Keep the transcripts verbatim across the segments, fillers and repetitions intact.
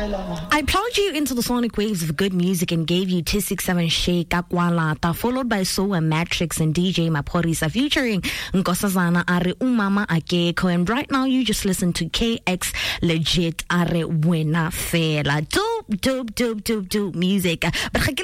I plowed you into the sonic waves of good music and gave you two six seven Shea Kakwalata, followed by Soa Matrix and D J Maporisa featuring Nkosazana Are Umama Akeko. And right now you just listen to K X Legit Are Wena Fela. Dope, dope, dope, dope, dope music. But I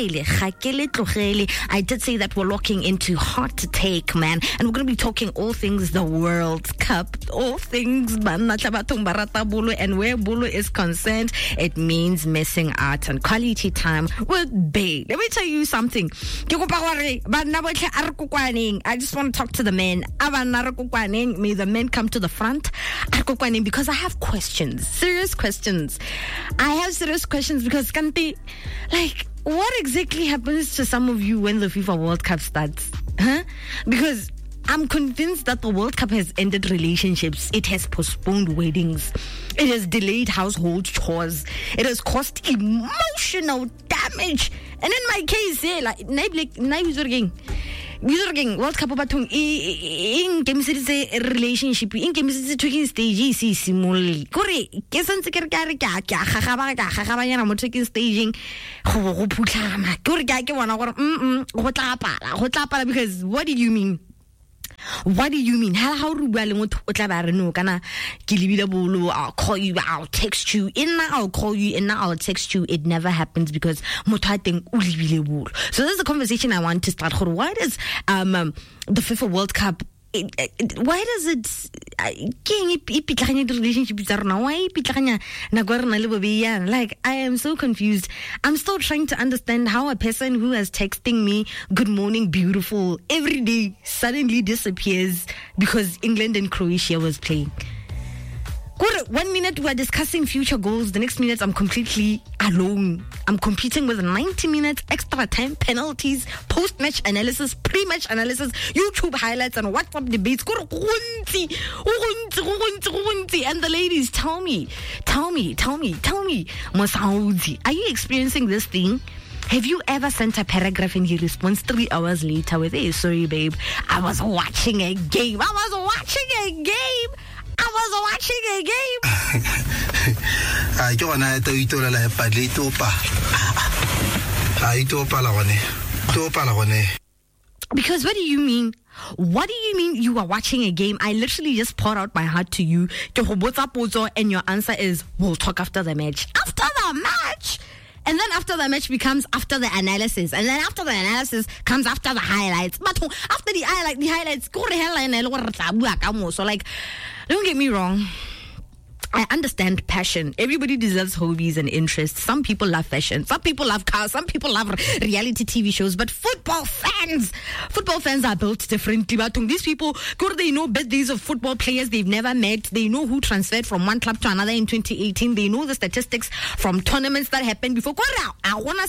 did say that we're looking into Hot to Take, man. And we're going to be talking all things the World Cup, all things and where Bulu is concerned, it means missing out on quality time with babe. Let me tell you something. I just want to talk to the men. May the men come to the front because I have questions, serious questions. I have serious questions because Kanti, like, what exactly happens to some of you when the FIFA World Cup starts? Huh? Because I'm convinced that the World Cup has ended relationships. It has postponed weddings. It has delayed household chores. It has caused emotional damage. And in my case, eh, like, World Cup bathong in kemisitse relationship in kemisitse talking stage se simolole kore ke sentse ke re ka re ka ka gagaba ka gagaba yana mo talking staging go go phutlama kore ka ke bona gore mm go tla pala go tla pala because what do you mean? What do you mean? How how ru bua le motho o tla ba re no kana ke lebile bolo, I'll call you, I'll text you, and now I'll call you, and now I'll text you. It never happens because motho a teng o lebile bolo. So this is a conversation I want to start. Why does um, um the FIFA World Cup, It, it, why does it like, I am so confused. I'm still trying to understand how a person who is texting me good morning beautiful every day suddenly disappears because England and Croatia was playing. One minute we're discussing future goals, the next minute I'm completely alone. I'm competing with ninety minutes, extra time, penalties, post-match analysis, pre-match analysis, YouTube highlights, and WhatsApp debates. And the ladies, tell me, tell me, tell me, tell me, Mosaudi, are you experiencing this thing? Have you ever sent a paragraph and he responds three hours later with, hey, sorry, babe, I was watching a game. I was watching a game. I was watching a game. I don't know to eat all the badly topa. I topa la one. Topa la one. Because what do you mean? What do you mean you are watching a game? I literally just poured out my heart to you. And your answer is, we'll talk after the match. After the match! And then after the match becomes after the analysis. And then after the analysis comes after the highlights. But after the highlight, the highlights, go to hell and so like, don't get me wrong. I understand passion. Everybody deserves hobbies and interests. Some people love fashion. Some people love cars. Some people love reality T V shows. But football fans, football fans are built differently. But these people, they know birthdays of football players they've never met. They know who transferred from one club to another in twenty eighteen. They know the statistics from tournaments that happened before. Like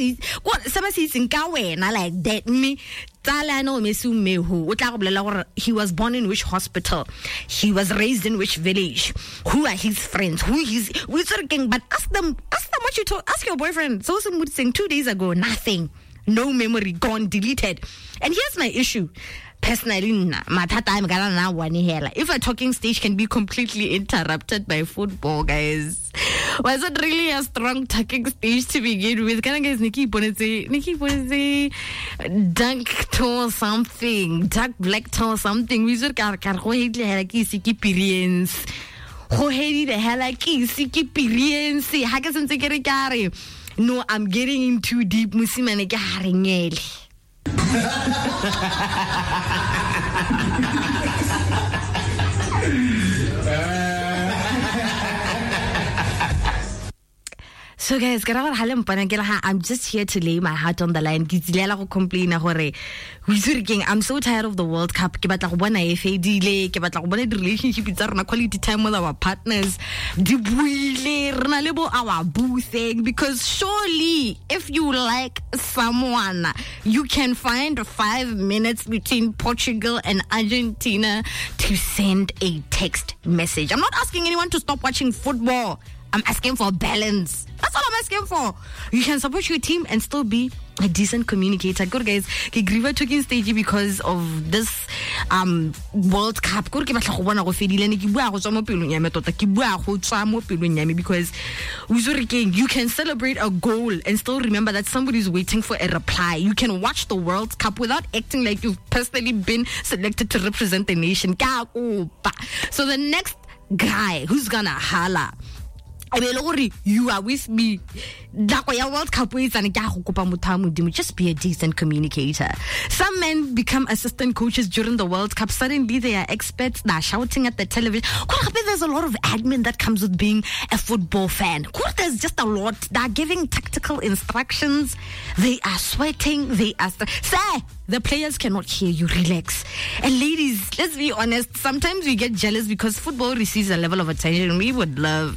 that. Me. He was born in which hospital, he was raised in which village, who are his friends, who he's but ask them ask them what you told ask your boyfriend. So some would saying two days ago, nothing, no memory, gone, deleted. And here's my issue. Personally, if a talking stage can be completely interrupted by football, guys, was it really a strong talking stage to begin with? Can I guess Nikki Bonese, Nikki Bonese, dunk to something, dark black to something? We should car car ho hidle halaki siki experience. Ho hidle halaki siki experience. Haka sentse ke re kare. No, I'm getting in too deep. Musimane ke haringele. So guys, I'm just here to lay my heart on the line. I'm so tired of the World Cup. Relationship quality time with our partners. Our boo thing. Because surely, if you like someone, you can find five minutes between Portugal and Argentina to send a text message. I'm not asking anyone to stop watching football. I'm asking for balance. That's all I'm asking for. You can support your team and still be a decent communicator. Good guys, ke grieve talking stage because of this um World Cup. Good ke batla go bona go fedile ne ke bua go tswa mo pelong ya me tota ke bua go tswa mo pelong ya me because you can celebrate a goal and still remember that somebody's waiting for a reply. You can watch the World Cup without acting like you've personally been selected to represent the nation. So the next guy who's gonna holla, you are with me. Just be a decent communicator. Some men become assistant coaches during the World Cup. Suddenly they are experts. They're shouting at the television. There's a lot of admin that comes with being a football fan. There's just a lot. They're giving tactical instructions. They are sweating. They are... Sir, the players cannot hear you. Relax. And ladies, let's be honest. Sometimes we get jealous because football receives a level of attention we would love.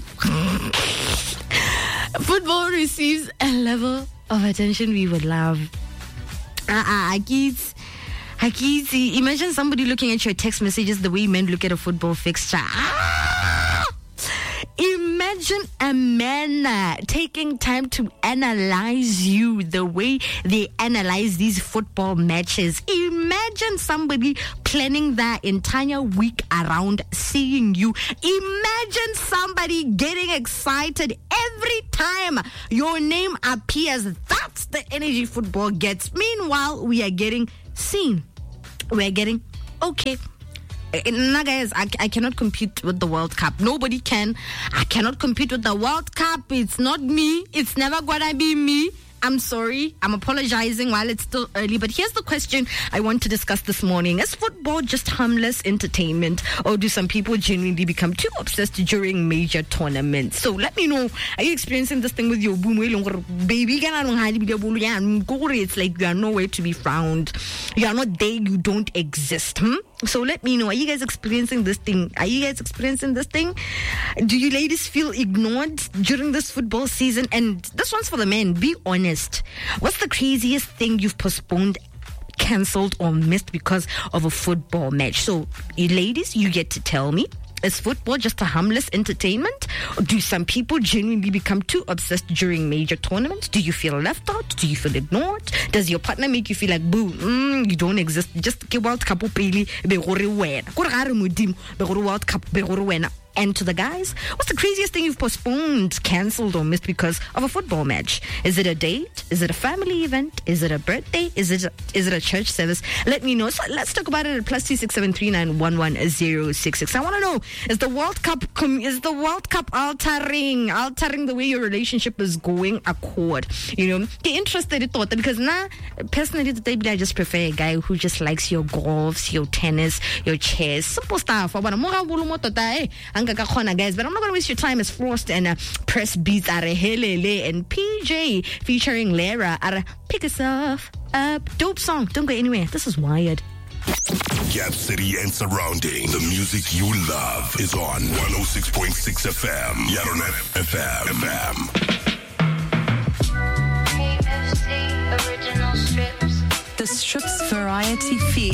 Football receives a level of attention we would love. Uh-uh, I kids, I kids. Imagine somebody looking at your text messages the way men look at a football fixture. Ah! Imagine a man uh, taking time to analyze you the way they analyze these football matches. Imagine somebody planning their entire week around seeing you. Imagine somebody getting excited every time your name appears. That's the energy football gets. Meanwhile, we are getting seen. We are getting okay. Nah, guys, I, I cannot compete with the World Cup. Nobody can. I cannot compete with the World Cup. It's not me. It's never gonna be me. I'm sorry. I'm apologizing while it's still early. But here's the question I want to discuss this morning. Is football just harmless entertainment? Or do some people genuinely become too obsessed during major tournaments? So let me know. Are you experiencing this thing with your boom? Baby, it's like you are nowhere to be found. You are not there. You don't exist. Hmm? So let me know. Are you guys experiencing this thing? Are you guys experiencing this thing? Do you ladies feel ignored during this football season? And this one's for the men. Be honest. What's the craziest thing you've postponed, cancelled, or missed because of a football match? So, you ladies, you get to tell me. Is football just a harmless entertainment? Or do some people genuinely become too obsessed during major tournaments? Do you feel left out? Do you feel ignored? Does your partner make you feel like, boo, mm, you don't exist? Just ke World Cup pele be gore wena. Gore ga re modimo be gore World Cup be gore wena. And to the guys, what's the craziest thing you've postponed, cancelled, or missed because of a football match? Is it a date? Is it a family event? Is it a birthday? Is it a, is it a church service? Let me know. So let's talk about it at plus two six seven three nine one one zero six six. I want to know, is the World Cup is the World Cup altering altering the way your relationship is going accord? You know, get interested in thought because now personally today I just prefer a guy who just likes your golfs, your tennis, your chess, simple stuff. Guys, but I'm not going to waste your time. As Frost and uh, Press Beats are Helele and P J featuring Lara are Pick Us Off Up. Dope song. Don't go anywhere. This is Wired. Gap City and surrounding. The music you love is on one oh six point six F M. Yarona F M. K F C original strips. The Strips variety feed.